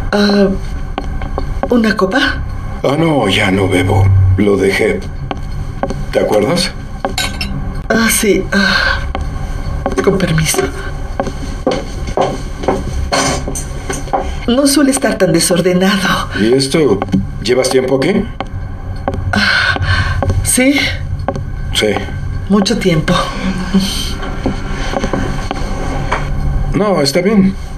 Ah, ¿una copa? No, ya no bebo. Lo dejé. ¿Te acuerdas? Sí. Con permiso. No suele estar tan desordenado. ¿Y esto? ¿Llevas tiempo aquí? ¿Sí? Sí. Mucho tiempo. No, está bien.